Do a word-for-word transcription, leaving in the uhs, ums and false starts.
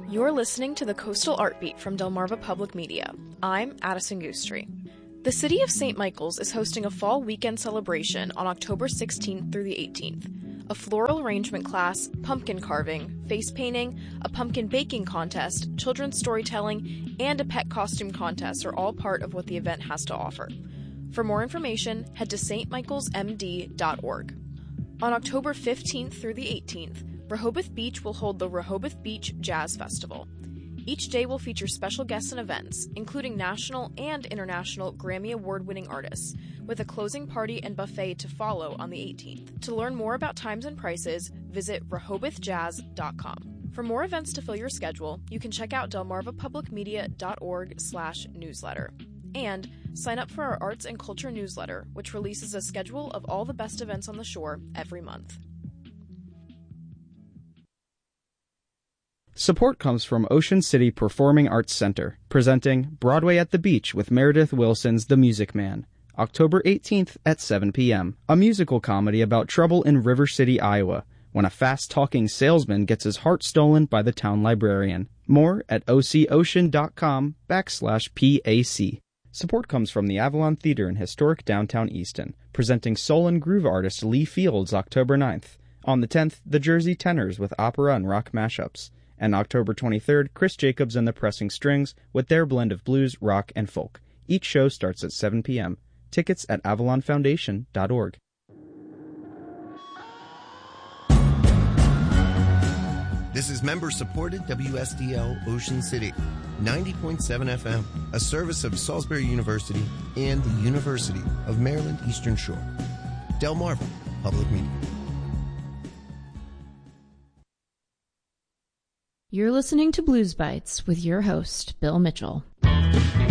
You're listening to the Coastal Art Beat from Delmarva Public Media. I'm Addison Goostrey. The city of Saint Michael's is hosting a fall weekend celebration on October sixteenth through the eighteenth. A floral arrangement class, pumpkin carving, face painting, a pumpkin baking contest, children's storytelling, and a pet costume contest are all part of what the event has to offer. For more information, head to s t michaels m d dot org. On October fifteenth through the eighteenth, Rehoboth Beach will hold the Rehoboth Beach Jazz Festival. Each day will feature special guests and events, including national and international Grammy Award-winning artists, with a closing party and buffet to follow on the eighteenth. To learn more about times and prices, visit rehoboth jazz dot com. For more events to fill your schedule, you can check out delmarva public media dot org slash newsletter. And sign up for our Arts and Culture newsletter, which releases a schedule of all the best events on the shore every month. Support comes from Ocean City Performing Arts Center, presenting Broadway at the Beach with Meredith Wilson's The Music Man, October eighteenth at seven p.m., a musical comedy about trouble in River City, Iowa, when a fast-talking salesman gets his heart stolen by the town librarian. More at ococean.com backslash PAC. Support comes from the Avalon Theater in historic downtown Easton, presenting soul and groove artist Lee Fields October ninth. On the tenth, the Jersey Tenors with opera and rock mashups. And October twenty-third, Chris Jacobs and the Pressing Strings with their blend of blues, rock, and folk. Each show starts at seven p.m. Tickets at avalon foundation dot org. This is member-supported W S D L Ocean City, ninety point seven F M, a service of Salisbury University and the University of Maryland Eastern Shore. Delmarva Public Media. You're listening to Blues Bites with your host, Bill Mitchell.